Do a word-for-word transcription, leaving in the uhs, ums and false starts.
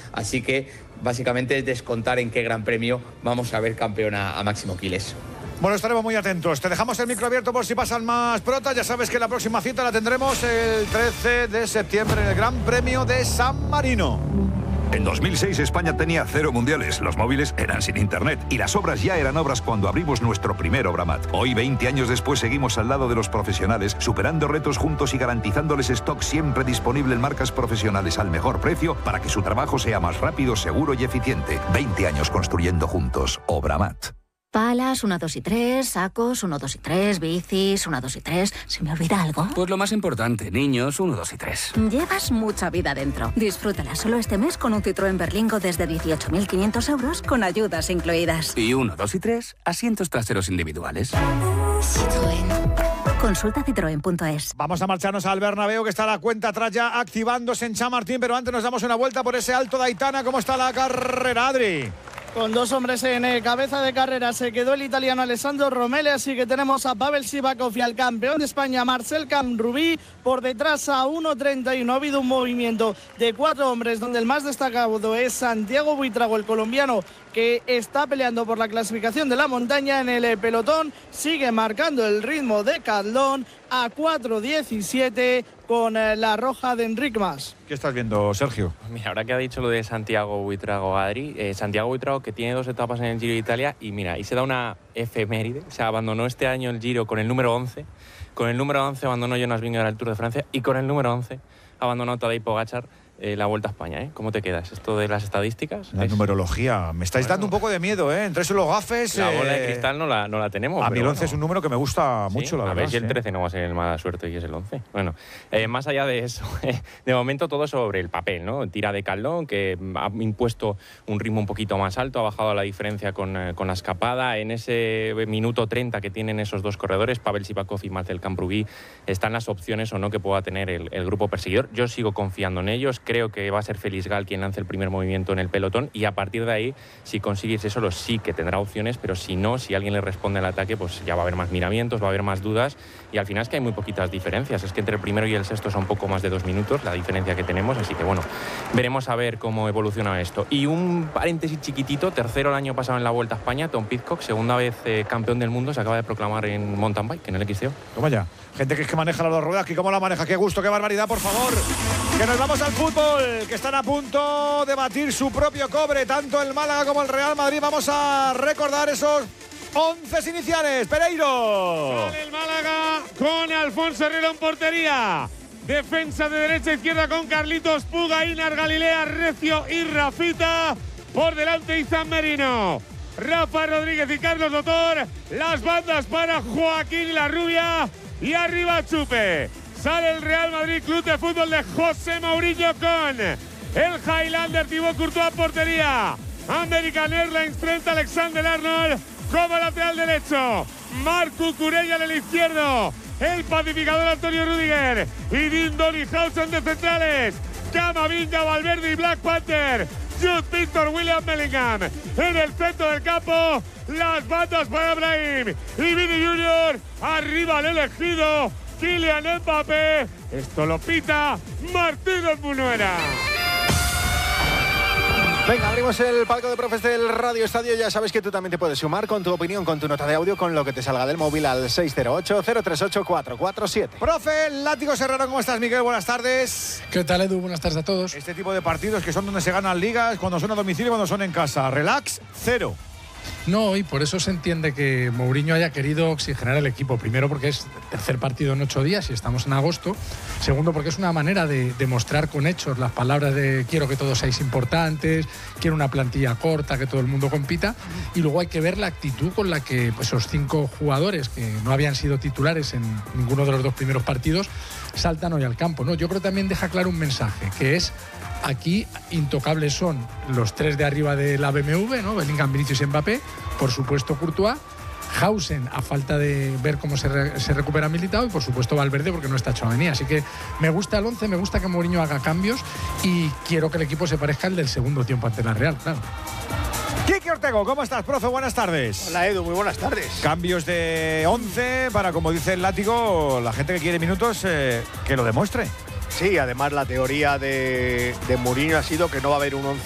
Así que básicamente es descontar en qué Gran Premio vamos a ver campeona a Máximo Quíles. Bueno, estaremos muy atentos. Te dejamos el micro abierto por si pasan más protas. Ya sabes que la próxima cita la tendremos el trece de septiembre en el Gran Premio de San Marino. En dos mil seis España tenía cero mundiales, los móviles eran sin internet y las obras ya eran obras cuando abrimos nuestro primer Obramat. Hoy, veinte años después, seguimos al lado de los profesionales, superando retos juntos y garantizándoles stock siempre disponible en marcas profesionales al mejor precio para que su trabajo sea más rápido, seguro y eficiente. veinte años construyendo juntos. Obramat. Palas, uno, dos y tres, sacos, uno, dos y tres, bicis, uno, dos y tres. ¿Se me olvida algo? Pues lo más importante, niños, uno, dos y tres. Llevas mucha vida dentro. Disfrútala solo este mes con un Citroën Berlingo desde dieciocho mil quinientos euros con ayudas incluidas. Y uno, dos y tres, asientos traseros individuales. Citroën. Consulta citroen punto es. Vamos a marcharnos al Bernabéu, que está la cuenta atrás ya activándose en Chamartín, pero antes nos damos una vuelta por ese Alto de Aitana. ¿Cómo está la carrera, Adri? Con dos hombres en eh, cabeza de carrera se quedó el italiano Alessandro Romele, así que tenemos a Pavel Sivakov y al campeón de España Marcel Camrubí por detrás a uno treinta y uno. Ha habido un movimiento de cuatro hombres donde el más destacado es Santiago Buitrago, el colombiano, que está peleando por la clasificación de la montaña. En el pelotón sigue marcando el ritmo de Cadlón a cuatro diecisiete con la roja de Enric Mas. ¿Qué estás viendo, Sergio? Mira, ahora que ha dicho lo de Santiago Buitrago, Adri, eh, Santiago Buitrago, que tiene dos etapas en el Giro de Italia, y mira, y se da una efeméride, se abandonó este año el Giro con el número once, con el número once abandonó Jonas Vingegaard el Tour de Francia, y con el número once abandonó Tadej Pogačar eh, la Vuelta a España, ¿eh? ¿Cómo te quedas? Esto de las estadísticas. La es... numerología. Me estáis bueno. dando un poco de miedo, ¿eh? Entre eso y los gafes. La eh... bola de cristal no la, no la tenemos. A mí el once bueno. es un número que me gusta ¿Sí? mucho, la a verdad. A ver si el sí. trece no va a ser el mala suerte y es el once. Bueno, eh, más allá de eso, de momento todo sobre el papel, ¿no? Tira de Cadlón, que ha impuesto un ritmo un poquito más alto, ha bajado la diferencia con, eh, con la escapada. En ese minuto treinta que tienen esos dos corredores, Pavel Sivakov y Marcel Camrubí, están las opciones o no que pueda tener el, el grupo perseguidor. Yo sigo confiando en ellos, creo que va a ser Félix Gal quien lance el primer movimiento en el pelotón, y a partir de ahí, si consigues eso, lo sí que tendrá opciones, pero si no, si alguien le responde al ataque, pues ya va a haber más miramientos, va a haber más dudas, y al final es que hay muy poquitas diferencias, es que entre el primero y el sexto son poco más de dos minutos la diferencia que tenemos, así que bueno, veremos a ver cómo evoluciona esto. Y un paréntesis chiquitito, tercero el año pasado en la Vuelta a España, Tom Pidcock, segunda vez eh, campeón del mundo, se acaba de proclamar en mountain bike, en el X C O. Toma ya. Gente que es que maneja las dos ruedas, que cómo la maneja, qué gusto, qué barbaridad, por favor. Que nos vamos al fútbol, que están a punto de batir su propio cobre, tanto el Málaga como el Real Madrid. Vamos a recordar esos once iniciales. Pereiro. Con el Málaga, con Alfonso Herrera en portería. Defensa de derecha a izquierda con Carlitos Puga, Inar Galilea, Recio y Rafita. Por delante Izan Merino, Rafa Rodríguez y Carlos Dotor. Las bandas para Joaquín y la Rubia. Y arriba Chupe. Sale el Real Madrid Club de Fútbol de José Mourinho con el Highlander Thibaut Courtois portería. American Airlines Trent Alexander-Arnold como lateral derecho. Marc Cucurella en el izquierdo. El pacificador Antonio Rüdiger. Y Dean Donninghausen de centrales. Camavinga, Valverde y Black Panther. Jude Victor, William Bellingham. En el centro del campo, las bandas para Brahim y Vini Junior. Arriba el elegido, Kylian Mbappé. Esto lo pita Martínez Munuera. Venga, abrimos el palco de profes del Radio Estadio. Ya sabes que tú también te puedes sumar con tu opinión, con tu nota de audio, con lo que te salga del móvil al seis cero ocho, cero tres ocho, cuatro cuatro siete. Profe Látigo Serrano, ¿cómo estás, Miguel? Buenas tardes. ¿Qué tal, Edu? Buenas tardes a todos. Este tipo de partidos que son donde se ganan ligas, cuando son a domicilio y cuando son en casa. Relax, cero. No, y por eso se entiende que Mourinho haya querido oxigenar el equipo. Primero porque es tercer partido en ocho días y estamos en agosto. Segundo porque es una manera de demostrar con hechos las palabras de quiero que todos seáis importantes, quiero una plantilla corta, que todo el mundo compita. Y luego hay que ver la actitud con la que pues, esos cinco jugadores que no habían sido titulares en ninguno de los dos primeros partidos saltan hoy al campo, ¿no? Yo creo que también deja claro un mensaje, que es aquí intocables son los tres de arriba de la B M W, ¿no? Bellingham, Vinicius y Mbappé, por supuesto Courtois, Hausen a falta de ver cómo se, re, se recupera Militao y por supuesto Valverde porque no está Tchouaméni. Así que me gusta el once, me gusta que Mourinho haga cambios y quiero que el equipo se parezca al del segundo tiempo ante la Real, claro. Quique Ortego, ¿cómo estás, profe? Buenas tardes. Hola, Edu, muy buenas tardes. Cambios de once para, como dice el Látigo, la gente que quiere minutos, eh, que lo demuestre. Sí, además la teoría de, de Mourinho ha sido que no va a haber un once